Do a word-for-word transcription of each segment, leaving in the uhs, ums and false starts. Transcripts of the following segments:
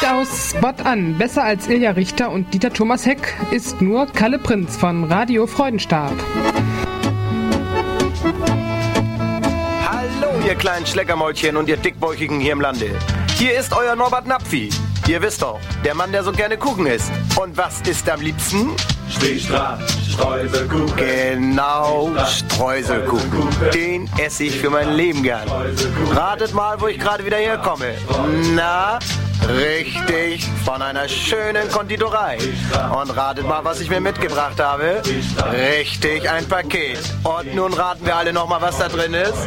aus Spot an. Besser als Ilja Richter und Dieter Thomas Heck ist nur Kalle Prinz von Radio Freudenstab. Hallo, ihr kleinen Schleckermäulchen und ihr Dickbäuchigen hier im Lande. Hier ist euer Norbert Napfi. Ihr wisst doch, der Mann, der so gerne Kuchen isst. Und was isst am liebsten? Stehstrahl, Streuselkuchen. Genau, Streuselkuchen. Den esse ich für mein Leben gern. Ratet mal, wo ich gerade wieder herkomme. Na, richtig, von einer schönen Konditorei. Und ratet mal, was ich mir mitgebracht habe. Richtig, ein Paket. Und nun raten wir alle noch mal, was da drin ist.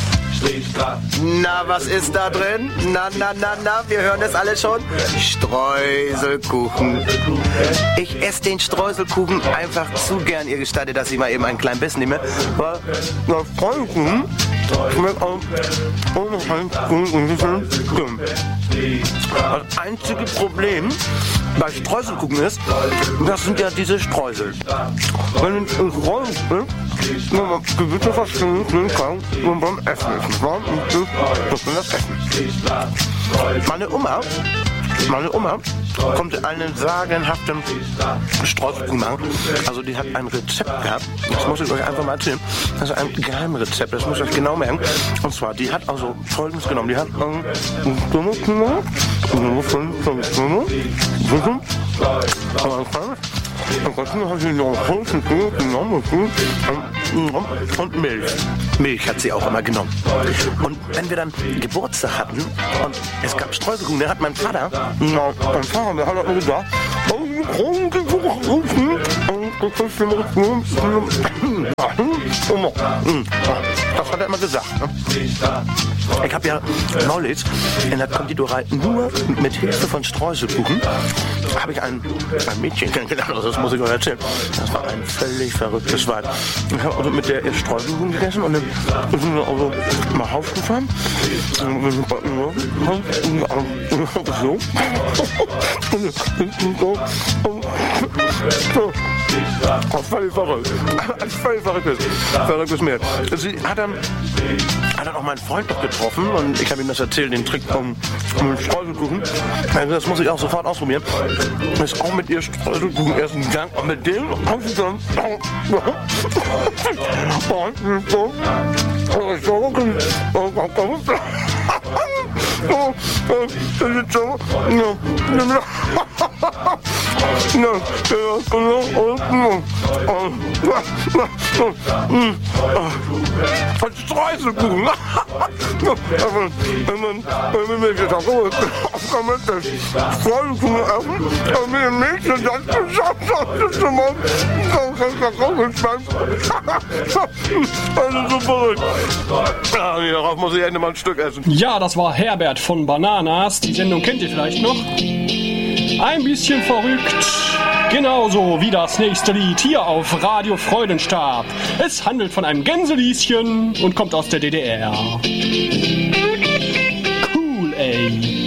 Na, was ist da drin? Na, na, na, na, wir hören das alle schon. Streuselkuchen. Ich esse den Streuselkuchen einfach zu gern. Ihr gestattet, dass ich mal eben einen kleinen Biss nehme. Weil der Streuselkuchen schmeckt auch unheimlich gut und schön. Das einzige Problem bei Streuselkuchen ist, das sind ja diese Streusel. Wenn ein Streusel gewisse Verständnis kann, und beim Essen ist. Das will das Essen. Meine Oma, meine Oma konnte einen sagenhaften Streuselkuchen machen. Also die hat ein Rezept gehabt, das muss ich euch einfach mal erzählen. Das ist ein Geheimrezept, das muss ich euch genau merken. Und zwar, die hat also Folgendes genommen. Die hat ähm, und Milch. Milch hat sie auch immer genommen. Und wenn wir dann Geburtstag hatten und es gab Streuselkuchen, der hat mein Vater, na, mein Vater, der hat mir gesagt, das hat er immer gesagt. Ich habe ja neulich in der Konditorei nur mit Hilfe von Streuselkuchen habe ich ein, ein Mädchen kennengelernt, also das muss ich euch erzählen. Das war ein völlig verrücktes Weib. Ich habe also mit der erst Streuselkuchen gegessen und dann sind wir also mal rausgefahren. So. Oh, völlig verrückt. Völlig verrücktes, verrücktes Mädel. Sie hat dann, hat dann auch meinen Freund noch getroffen und ich habe ihm das erzählt, den Trick vom, vom Streuselkuchen. Also das muss ich auch sofort ausprobieren. Das ist auch mit ihr Streuselkuchen erst ein Gang und mit dem habe ich dann Oh, das ist so. Ein Streuselkuchen. Wenn man, wenn man mir gesagt hat, kann man das Streuselkuchen essen, und mit dem Mädchen das geschafft hat, das ist immer, das ist so verrückt. Ja, darauf muss ich endlich mal ein Stück essen. Ja, das war Herbert von Bananas. Die Sendung kennt ihr vielleicht noch. Ein bisschen verrückt. Genauso wie das nächste Lied hier auf Radio Freudenstab. Es handelt von einem Gänselieschen und kommt aus der D D R.